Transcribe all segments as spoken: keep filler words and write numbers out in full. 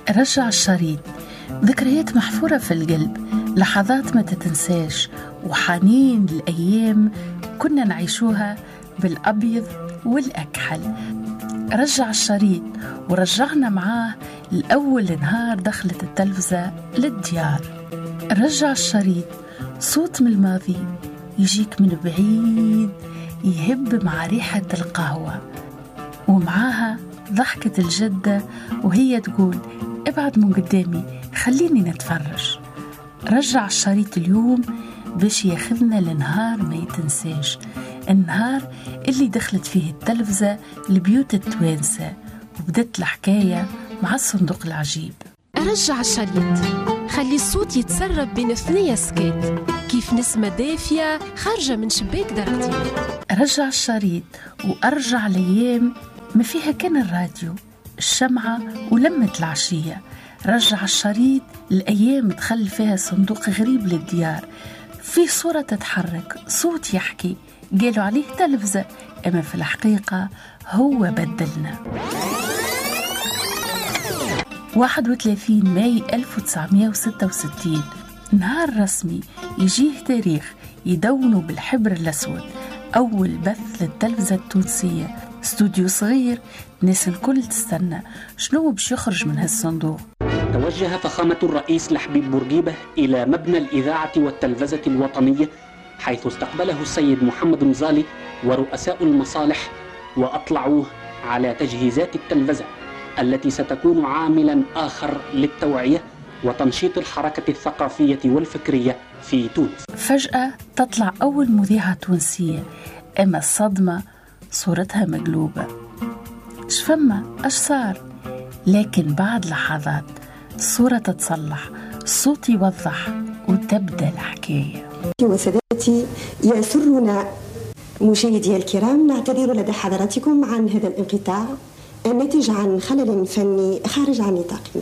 رجع الشريط، ذكريات محفورة في القلب، لحظات ما تتنساش، وحنين الأيام كنا نعيشوها بالأبيض والأكحل. رجع الشريط ورجعنا معاه الأول نهار دخلت التلفزة للديار. رجع الشريط، صوت من الماضي يجيك من بعيد يهب مع ريحة القهوة، ومعاها ضحكة الجدة وهي تقول ابعد من قدامي خليني نتفرج. رجع الشريط اليوم باش ياخذنا لنهار ما يتنساش، النهار اللي دخلت فيه التلفزة لبيوت التوانسة وبدت الحكاية مع الصندوق العجيب. رجع الشريط، خلي الصوت يتسرب بين ثنية سكات، كيف نسمة دافية خارجة من شباك درتي. رجع الشريط وأرجع الأيام ما فيها كان الراديو، الشمعة ولمة العشية. رجع الشريط الأيام دخل فيها صندوق غريب للديار، فيه صورة تتحرك، صوت يحكي، قالوا عليه تلفزة، أما في الحقيقة هو بدلنا. واحد وثلاثين ماي ألف وتسعمائة وستة وستين، نهار رسمي يجيه تاريخ يدونوا بالحبر الأسود، أول بث للتلفزة التونسية، استوديو صغير، ناس الكل تستنى شنو باش يخرج من هالصندوق. توجه فخامة الرئيس لحبيب بورقيبة إلى مبنى الإذاعة والتلفزة الوطنية، حيث استقبله السيد محمد نزالي ورؤساء المصالح، وأطلعوه على تجهيزات التلفزة التي ستكون عاملا آخر للتوعية وتنشيط الحركة الثقافية والفكرية في تونس. فجأة تطلع أول مذيعة تونسية، أما الصدمة صورتها مقلوبة. شفما أش صار؟ لكن بعد لحظات الصورة تتصلح، الصوت يوضح، وتبدأ الحكاية. وسادتي، يسرنا مشاهدي الكرام نعتذر لدى حضراتكم عن هذا الانقطاع الناتج عن خلل فني خارج عن نطاقنا.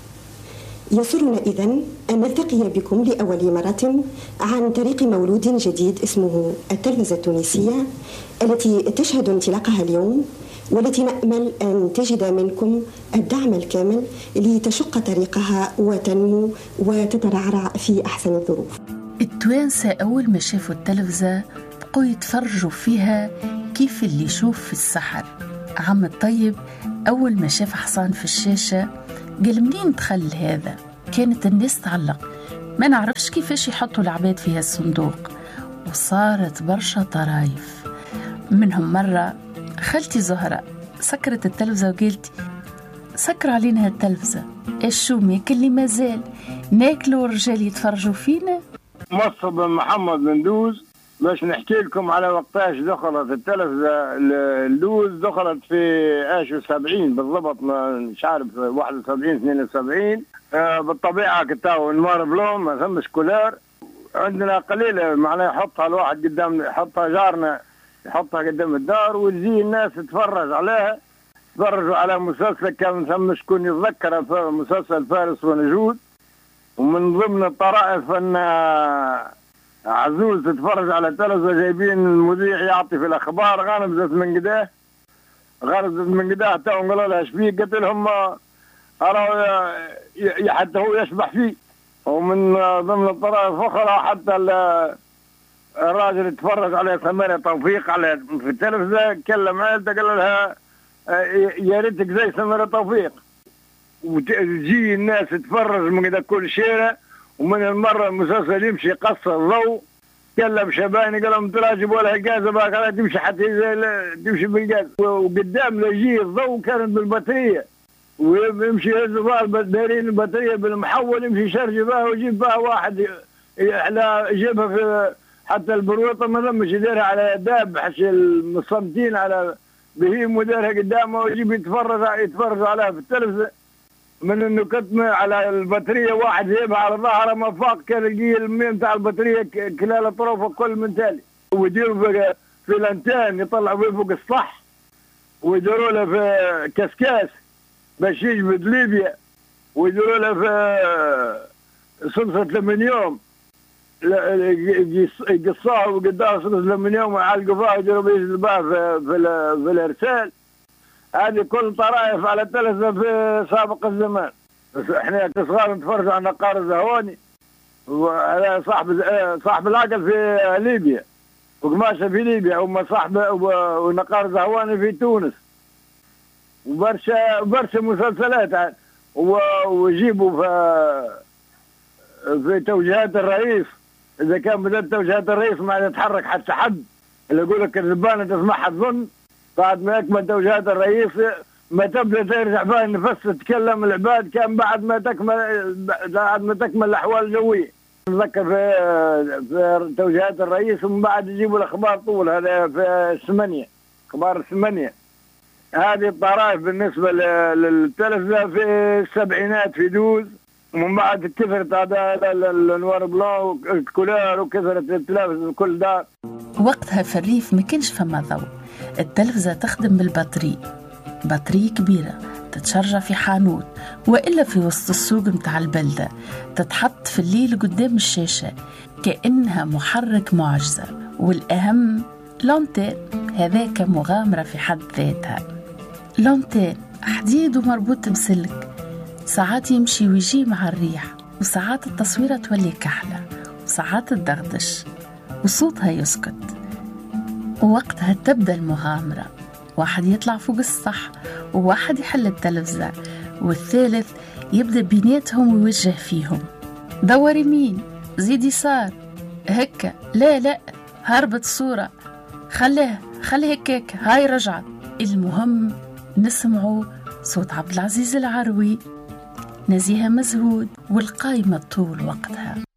يسرنا إذن أن نلتقي بكم لأول مرة عن طريق مولود جديد اسمه التلفزة التونسية، التي تشهد انطلاقها اليوم، والتي نأمل أن تجد منكم الدعم الكامل لتشق طريقها وتنمو وتترعرع في أحسن الظروف. التوانسة أول ما شافوا التلفزة بقوا يتفرجوا فيها كيف اللي يشوف في السحر. عم الطيب أول ما شاف حصان في الشاشة قال منين دخل هذا؟ كانت الناس تعلق، ما نعرفش كيفاش يحطوا العباد فيها الصندوق، وصارت برشا طرايف. منهم مرة خالتي زهرة سكرت التلفزة وقالت سكر علينا هالتلفزة، ايش شو ماكل لي مازال ناكلوا ورجال يتفرجوا فينا. مصب محمد بن دوز باش نحكي لكم على وقتاش دخلت التلفزة اللوز. دخلت في ايش وسبعين بالضبط، مش عارف واحد وسبعين اثنين وسبعين. آه بالطبيعة كتاو نوار بلون، ما ثمش كولار عندنا قليلة، معناه يحطها الواحد قدام، يحطها جارنا يحطها قدام الدار وتجي الناس تتفرج عليها. تفرجوا على مسلسل كان ثم شكون يتذكر، مسلسل فارس ونجود، ومن ضمن الطرائف ان عزوز تتفرج على التلفزة جايبين المذيع يعطي في الاخبار، غنبزت من قداه غنبزت من قداه تو قالوا لها ايش فيه؟ قلت لهم ارى حتى هو يشبح فيه. ومن ضمن الطرائف اخرى حتى الراجل يتفرج على سميرة توفيق على في التلفزة، كلم عائلته قال لها يا ريتك زي سميرة توفيق. وتجي الناس تتفرج من كل شيء. ومن المرة المسلسل يمشي قصة الضوء، كلم شباني قال لهم ترى جيبوا لها الجاز بقى تمشي حتى تمشي بالجاز. وقدام لا يجي الضوء كانت بالبطارية، ويمشي يهز دايرين البطارية بالمحول، يمشي يشرج بها ويجيب بها واحد على يجيبها في حتى البروطة ما لمش يديرها على داب حش المصمتين على بهيم وديرها قدامه ويجيب يتفرج يتفرج عليها في التلفزة. من انه كتمه على البطاريه واحد يجيبها على ظهره ما فاق، كان يجي المين تاع البطاريه كلال اطرافه كل من تالي، ويديروا في الانتان يطلعوا فوق الصح، ويديروا له في كسكاس باش يجبد ليبيا، ويديروا له في صلصه الالمنيوم يقصاها وقداها صلصه الالمنيوم ويعلقوا فيها ويديروا بيه بها في, في, في الارسال. هذه كل طرائف على التلفزة في سابق الزمان. بس احنا كصغار نتفرج على نقار الزهواني، وهذا صاحب صاحب العقل في ليبيا وقماشه في ليبيا، وما صاحب ونقار الزهواني في تونس، وبرشا برشا مسلسلات ويجيبوا في في توجيهات الرئيس. اذا كان بدات توجيهات الرئيس ما يتحرك حتى حد، اللي يقول لك الزبانه تسمعها تظن بعد ما يكمل توجيهات الرئيس ما تبدا ترجع فيها النفس تتكلم العباد كان بعد ما تكمل بعد ما تكمل الاحوال الجويه. نتذكر في في توجيهات الرئيس ومن بعد يجيبوا الاخبار طول، هذا في الثمانيه اخبار الثمانيه. هذه الطرائف بالنسبه للتلفزه في السبعينات في دوز، ومن بعد كثرت هذا الانوار بلان والكولار وكثرت التلفزه كل دار. وقتها في الريف ما كانش فما ضوء، التلفزه تخدم بالبطري، بطري كبيره تتشرع في حانوت والا في وسط السوق متاع البلده، تتحط في الليل قدام الشاشه كانها محرك معجزه. والاهم لونتين، هذاك مغامره في حد ذاتها. لونتين حديد ومربوط بسلك، ساعات يمشي ويجي مع الريح، وساعات التصويره تولي كحله، وساعات تدغدش وصوتها يسكت. ووقتها تبدا المغامره، واحد يطلع فوق السطح وواحد يحل التلفزة والثالث يبدأ بيناتهم ويوجه فيهم. دور يمين، زيد يسار، هكا، لا لا هربت الصورة، خليها خلي هكاك، هاي رجعت. المهم نسمعوا صوت عبد العزيز العروي، نزيهة مزهود والقايمة طول وقتها.